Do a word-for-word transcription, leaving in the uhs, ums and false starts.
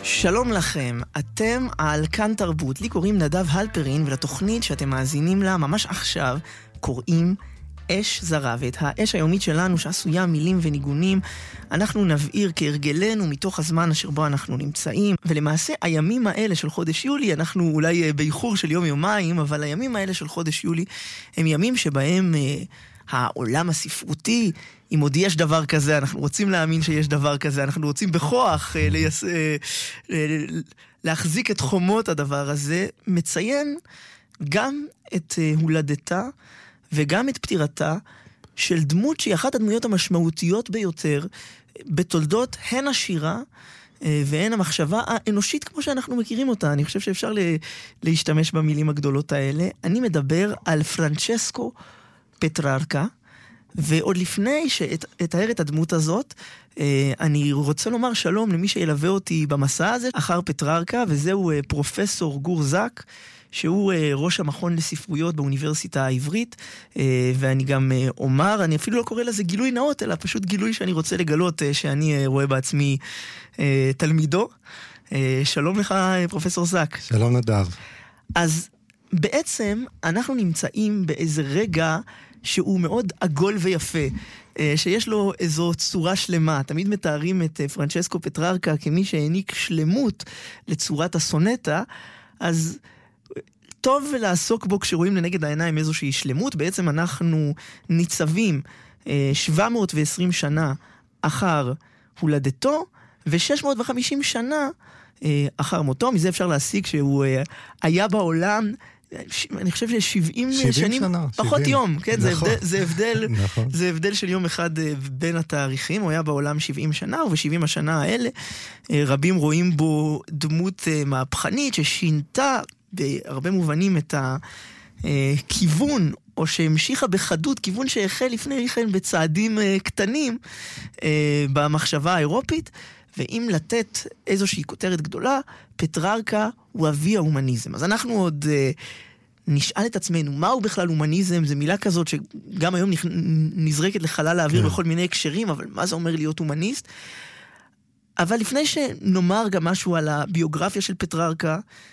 שלום לכם, אתם על כאן תרבות, לי קוראים נדב הלפרין, ולתוכנית שאתם מאזינים לה ממש עכשיו קוראים אש זרה, ואת האש היומית שלנו שעשויה מילים וניגונים אנחנו נבעיר כהרגלנו מתוך הזמן אשר בו אנחנו נמצאים. ולמעשה הימים האלה של חודש יולי, אנחנו אולי באיחור של יום יומיים, אבל הימים האלה של חודש יולי הם ימים שבהם אה, העולם הספרותי, אם עוד יש דבר כזה, אנחנו רוצים להאמין שיש דבר כזה, אנחנו רוצים בכוח אה, ליס... אה, אה, להחזיק את חומות הדבר הזה, מציין גם את אה, הולדתה וגם את פטירתה של דמות שהיא אחת הדמויות המשמעותיות ביותר בתולדות הן השירה והן המחשבה האנושית כמו שאנחנו מכירים אותה. אני חושב שאפשר להשתמש במילים הגדולות האלה. אני מדבר על פרנצ'סקו פטרארקה, ועוד לפני שאתאר את הדמות הזאת, אני רוצה לומר שלום למי שילווה אותי במסע הזה אחר פטרארקה, וזהו פרופסור גור זק, שהוא ראש המכון לספרויות באוניברסיטה העברית, ואני גם אומר, אני אפילו לא קורא לזה גילוי נאות, אלא פשוט גילוי שאני רוצה לגלות, שאני רואה בעצמי תלמידו. שלום לך, פרופסור זק. שלום נדב. אז בעצם אנחנו נמצאים באיזה רגע שהוא מאוד עגול ויפה, שיש לו איזו צורה שלמה. תמיד מתארים את פרנצ'סקו פטרארקה כמי שהעניק שלמות לצורת הסונטה, אז טוב לעסוק בו כשרואים לנגד העיניים איזושהי שלמות. בעצם אנחנו ניצבים שבע מאות ועשרים שנה אחר הולדתו, ו-שש מאות וחמישים שנה אחר מותו. מזה אפשר להסיק שהוא היה בעולם, אני חושב ש-שבעים שנים, שנה, פחות שבעים. יום, כן? נכון. זה, זה, הבדל, נכון. זה הבדל של יום אחד בין התאריכים. הוא היה בעולם שבעים שנה, וב-שבעים השנה האלה רבים רואים בו דמות מהפכנית ששינתה בהרבה מובנים את הכיוון, או שהמשיכה בחדות, כיוון שהחל לפני כן בצעדים קטנים במחשבה האירופית. ואם לתת איזושהי כותרת גדולה, פטרארקה הוא אבי ההומניזם. אז אנחנו עוד uh, נשאל את עצמנו, מהו בכלל הומניזם? זו מילה כזאת שגם היום נזרקת לחלל האוויר כן. בכל מיני הקשרים, אבל מה זה אומר להיות הומניסט? אבל לפני שנאמר גם משהו על הביוגרפיה של פטרארקה,